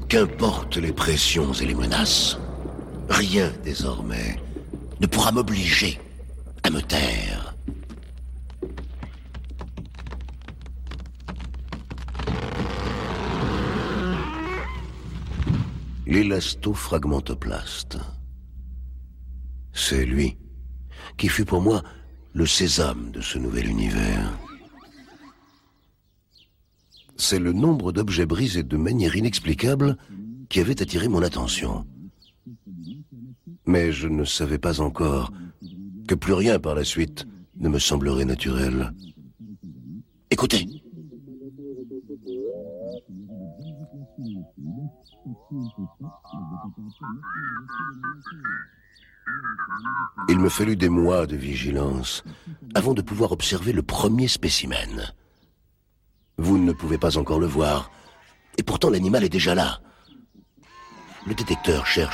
Qu'importent les pressions et les menaces, rien désormais ne pourra m'obliger à me taire. L'élastofragmentoplaste. C'est lui qui fut pour moi le sésame de ce nouvel univers. C'est le nombre d'objets brisés de manière inexplicable qui avait attiré mon attention. Mais je ne savais pas encore que plus rien par la suite ne me semblerait naturel. Écoutez. Il me fallut des mois de vigilance avant de pouvoir observer le premier spécimen. Vous ne pouvez pas encore le voir, et pourtant l'animal est déjà là. Le détecteur cherche